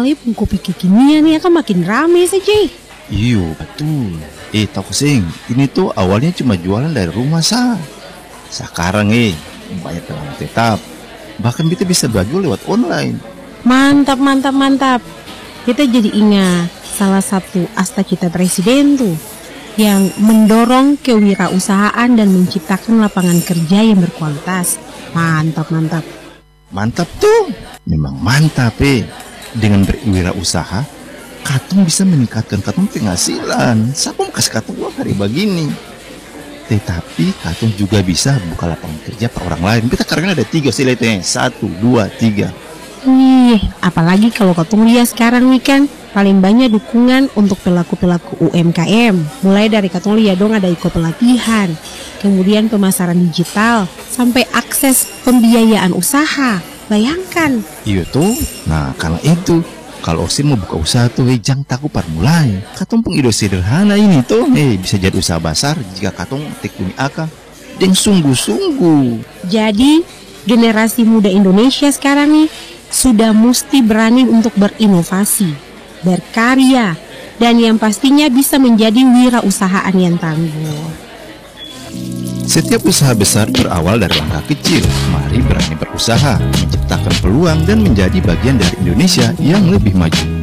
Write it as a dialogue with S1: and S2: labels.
S1: apalagi kopi kekinian nih kan makin rame saja.
S2: Iyo, betul. Tahu Sing, ini tuh awalnya cuma jualan dari rumah Sekarang banyak pelanggan tetap. Bahkan kita bisa jual lewat online.
S1: Mantap, mantap, mantap. Kita jadi ingat salah satu cita presiden tuh yang mendorong kewirausahaan dan menciptakan lapangan kerja yang berkualitas. Mantap, mantap.
S2: Mantap tuh, memang mantap Dengan berwirausaha, katong bisa meningkatkan katong penghasilan. Siapa mau kasih katong uang hari begini? Tetapi katong juga bisa buka lapangan kerja per orang lain. Kita karena ada 3 siletnya, 1, 2, 3.
S1: Apalagi kalau katong lihat sekarang nih kan, paling banyak dukungan untuk pelaku-pelaku UMKM. Mulai dari katong lihat dong ada ikut pelatihan, kemudian pemasaran digital, sampai akses pembiayaan usaha. Bayangkan.
S2: Iya tuh, nah karena itu kalau Osin mau buka usaha tuh, jangan takut mulai. Katong pun ide sederhana ini tuh, bisa jadi usaha besar jika katong tekuni akal dan sungguh-sungguh.
S1: Jadi generasi muda Indonesia sekarang nih sudah mesti berani untuk berinovasi, berkarya, dan yang pastinya bisa menjadi wirausahaan yang tangguh.
S2: Setiap usaha besar berawal dari langkah kecil. Mari berani berusaha, menciptakan peluang dan menjadi bagian dari Indonesia yang lebih maju.